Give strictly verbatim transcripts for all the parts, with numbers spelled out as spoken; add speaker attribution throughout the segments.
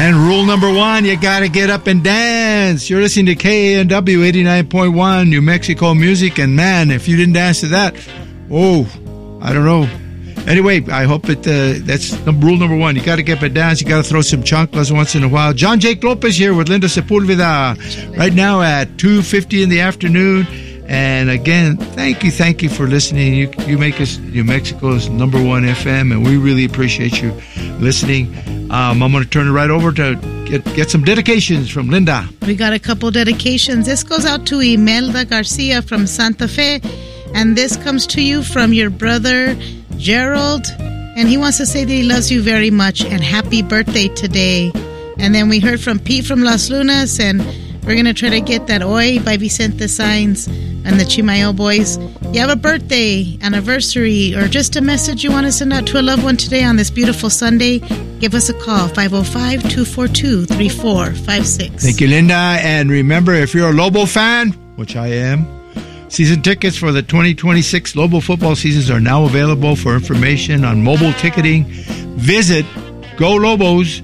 Speaker 1: And rule number one, you got to get up and dance. You're listening to K A N W eighty-nine point one, New Mexico Music. And man, if you didn't dance to that, oh, I don't know. Anyway, I hope that uh, that's rule number one. You got to get up and dance. You got to throw some chanclas once in a while. John Jake Lopez here with Linda Sepulveda right now at two fifty in the afternoon. And again, thank you, thank you for listening. You you make us New Mexico's number one F M, and we really appreciate you listening. Um, I'm going to turn it right over to get, get some dedications from Linda.
Speaker 2: We got a couple dedications. This goes out to Imelda Garcia from Santa Fe, and this comes to you from your brother Gerald, and he wants to say that he loves you very much and happy birthday today. And then we heard from Pete from Las Lunas, and we're going to try to get that Oi by Vicente Sainz and the Chimayo boys. You have a birthday, anniversary, or just a message you want to send out to a loved one today on this beautiful Sunday, give us a call, five oh five, two four two, three four five six.
Speaker 1: Thank you, Linda. And remember, if you're a Lobo fan, which I am, season tickets for the twenty twenty-six Lobo football seasons are now available. For information on mobile ticketing, visit go lobos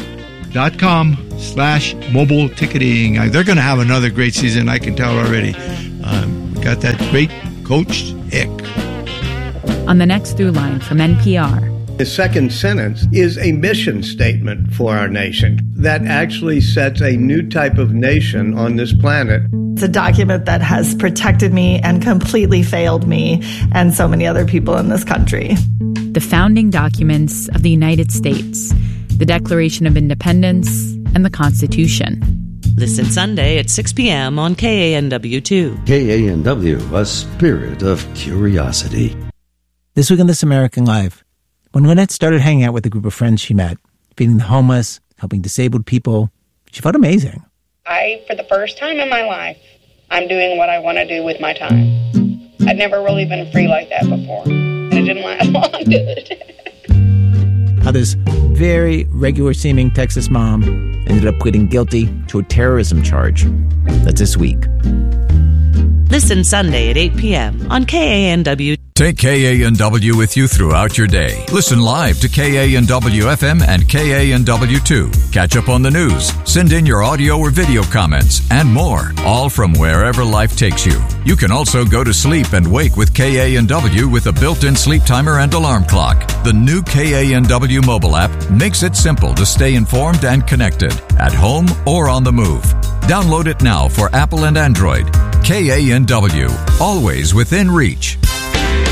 Speaker 1: dot com slash mobile ticketing. They're going to have another great season, I can tell already. Um, we got that great coach, Ick.
Speaker 3: On the next Through Line from N P R.
Speaker 4: The second sentence is a mission statement for our nation that actually sets a new type of nation on this planet.
Speaker 5: It's a document that has protected me and completely failed me and so many other people in this country.
Speaker 3: The founding documents of the United States, the Declaration of Independence, and the Constitution.
Speaker 6: Listen Sunday at six p.m. on K A N W two.
Speaker 7: K A N W, a spirit of curiosity.
Speaker 8: This week on This American Life, when Lynette started hanging out with a group of friends she met, feeding the homeless, helping disabled people, she felt amazing.
Speaker 9: I, for the first time in my life, I'm doing what I want to do with my time. I'd never really been free like that before, and it didn't last long, did it?
Speaker 8: How this very regular-seeming Texas mom ended up pleading guilty to a terrorism charge. That's this week.
Speaker 6: Listen Sunday at eight p.m. on K A N W.
Speaker 10: Take K A N W with you throughout your day. Listen live to K A N W F M and K A N W two. Catch up on the news. Send in your audio or video comments and more, all from wherever life takes you. You can also go to sleep and wake with K A N W with a built-in sleep timer and alarm clock. The new K A N W mobile app makes it simple to stay informed and connected at home or on the move. Download it now for Apple and Android. K A N W, always within reach.